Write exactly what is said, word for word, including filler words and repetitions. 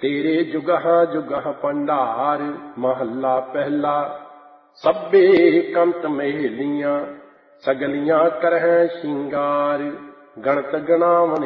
तेरे जुगह जुगह भंडार। महला पहला। सब्बे कंत मेलियां सगलियां करह श्रृंगार। गणत गणावन